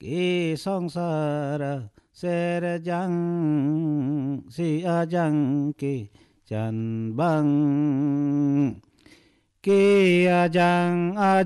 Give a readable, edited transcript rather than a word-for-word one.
Ki sangsara ser jang si ajang ki chan bang ki ajang